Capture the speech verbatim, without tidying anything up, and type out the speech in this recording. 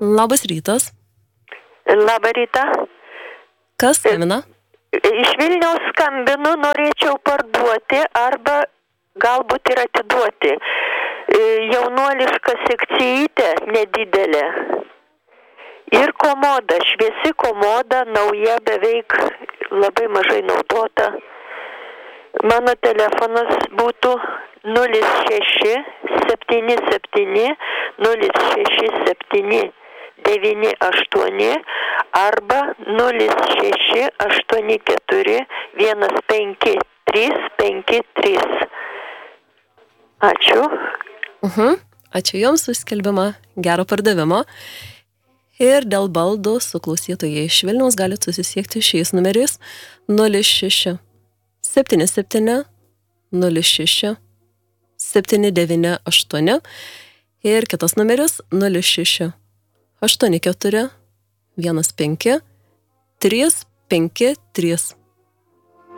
Labas rytas. Labą rytą. Kas skambina? Iš Vilniaus skambinu, norėčiau parduoti arba galbūt ir atiduoti. Jaunuolišką sekcijytę nedidelę. Ir komoda, šviesi komoda, nauja, beveik labai mažai naudota. Mano telefonas būtų nulis šeši septyni septyni nulis šeši septyni devyni aštuoni arba nulis šeši aštuoni keturi vienas penki trys penki trys. Ačiū. Uh-huh. Ačiū Jums už skelbimą, gero pardavimo. Ir dėl baldų su klausytojai iš Vilniaus galite susisiekti šiais numeriais nulis šeši septyni septyni nulis šeši septyni devyni aštuoni ir kitas numeris nulis šeši aštuoni keturi vienas penki trys penki trys.